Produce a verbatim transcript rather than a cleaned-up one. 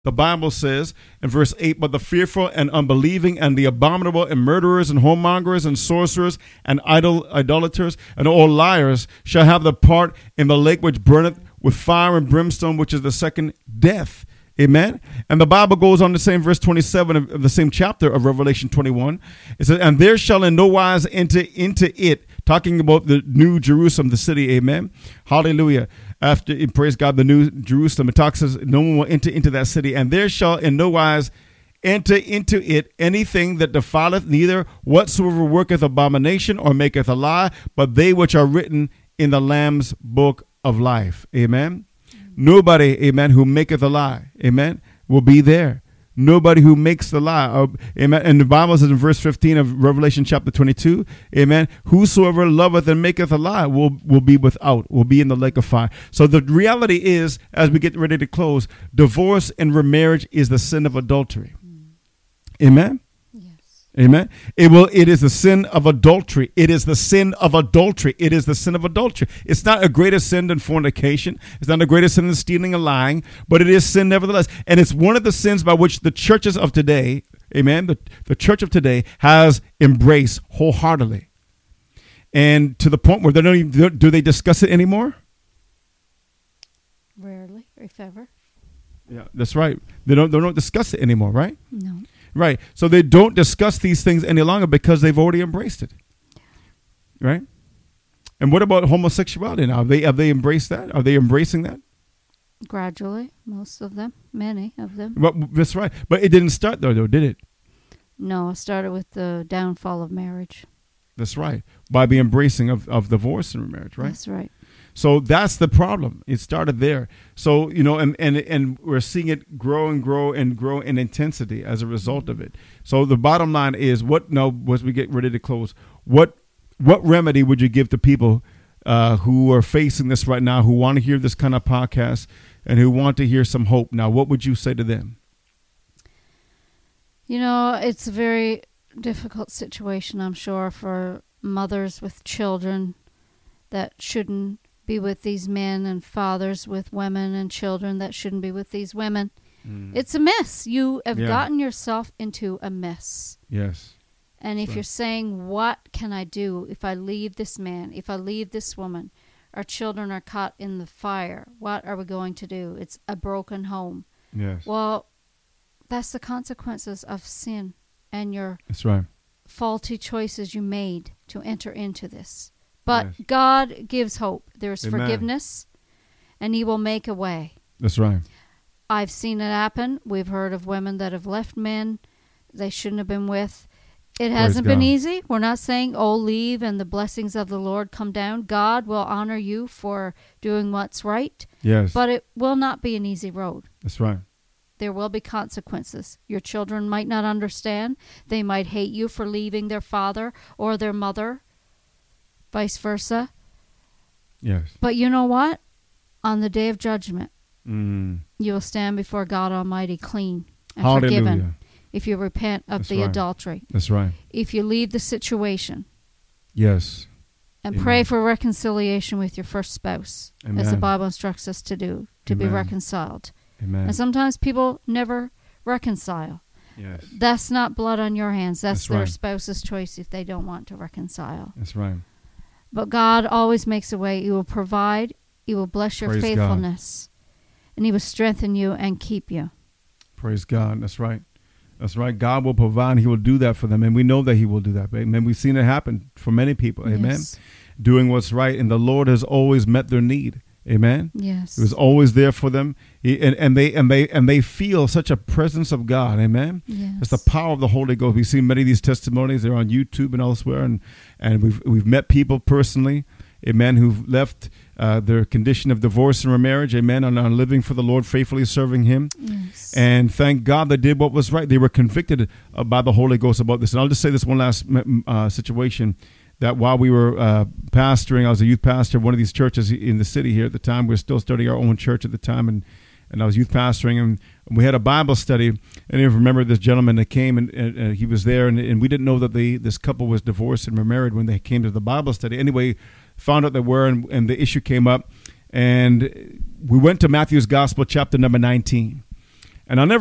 The Bible says in verse eight, but the fearful and unbelieving and the abominable and murderers and whoremongers and sorcerers and idol idolaters and all liars shall have the part in the lake which burneth with fire and brimstone, which is the second death. Amen. And the Bible goes on to say in verse twenty-seven of, of the same chapter of Revelation twenty-one, it says, and there shall in no wise enter into it, talking about the new Jerusalem, the city. Amen. Hallelujah. After, praise God, the new Jerusalem, it talks says no one will enter into that city, and there shall in no wise enter into it anything that defileth, neither whatsoever worketh abomination or maketh a lie, but they which are written in the Lamb's book of life. Amen. Nobody, amen, who maketh a lie, amen, will be there. Nobody who makes the lie, uh, amen. And the Bible says in verse fifteen of Revelation chapter twenty-two, amen, whosoever loveth and maketh a lie will, will be without, will be in the lake of fire. So the reality is, as we get ready to close, divorce and remarriage is the sin of adultery. Amen. Amen. It will. It is the sin of adultery. It is the sin of adultery. It is the sin of adultery. It's not a greater sin than fornication. It's not a greater sin than stealing and lying, but it is sin nevertheless. And it's one of the sins by which the churches of today, amen, the, the church of today has embraced wholeheartedly. And to the point where they don't even, do they discuss it anymore? Rarely, if ever. Yeah, that's right. They don't, they don't discuss it anymore, right? No. Right. So they don't discuss these things any longer because they've already embraced it. Right. And what about homosexuality now? Have they, have they embraced that? Are they embracing that? Gradually, most of them, many of them. Well, that's right. But it didn't start there, though, did it? No, it started with the downfall of marriage. That's right. By the embracing of, of divorce and remarriage, right? That's right. So that's the problem. It started there. So, you know, and, and, and we're seeing it grow and grow and grow in intensity as a result of it. So the bottom line is, what, now, as we get ready to close, what what remedy would you give to people uh, who are facing this right now, who want to hear this kind of podcast and who want to hear some hope? Now, what would you say to them? You know, it's a very difficult situation, I'm sure, for mothers with children that shouldn't be with these men, and fathers with women and children that shouldn't be with these women. Mm. It's a mess. You have yeah. gotten yourself into a mess. Yes. And if right. you're saying, what can I do if I leave this man, if I leave this woman? Our children are caught in the fire. What are we going to do? It's a broken home. Yes. Well, that's the consequences of sin and your that's right. faulty choices you made to enter into this. But yes. God gives hope. There's Amen. Forgiveness, and He will make a way. That's right. I've seen it happen. We've heard of women that have left men they shouldn't have been with. It hasn't been easy. We're not saying, oh, leave and the blessings of the Lord come down. God will honor you for doing what's right. Yes. But it will not be an easy road. That's right. There will be consequences. Your children might not understand. They might hate you for leaving their father or their mother. Vice versa. Yes. But you know what? On the day of judgment, mm. you will stand before God Almighty clean and Hallelujah. Forgiven if you repent of That's the right. adultery. That's right. If you leave the situation. Yes. And Amen. Pray for reconciliation with your first spouse, Amen. as the Bible instructs us to do, to Amen. be reconciled. Amen. And sometimes people never reconcile. Yes. That's not blood on your hands. That's, That's their right. spouse's choice if they don't want to reconcile. That's right. But God always makes a way. He will provide. He will bless your Praise faithfulness. God. And He will strengthen you and keep you. Praise God. That's right. That's right. God will provide. He will do that for them. And we know that He will do that. Amen. We've seen it happen for many people. Amen. Yes. Doing what's right. And the Lord has always met their need. Amen. Yes. He was always there for them. He, and, and they and they and they feel such a presence of God. Amen. Yes. It's the power of the Holy Ghost. We've seen many of these testimonies. They're on YouTube and elsewhere, and and we've we've met people personally, amen, who've left uh, their condition of divorce and remarriage, amen, and are living for the Lord, faithfully serving Him. Yes. And thank God they did what was right. They were convicted uh, by the Holy Ghost about this. And I'll just say this one last uh, situation. That while we were uh, pastoring, I was a youth pastor of one of these churches in the city here at the time. We were still starting our own church at the time, and, and I was youth pastoring, and we had a Bible study. And I remember this gentleman that came, and, and, and he was there, and, and we didn't know that the, this couple was divorced and remarried when they came to the Bible study. Anyway, found out they were, and, and the issue came up, and we went to Matthew's Gospel, chapter number nineteen. And I'll never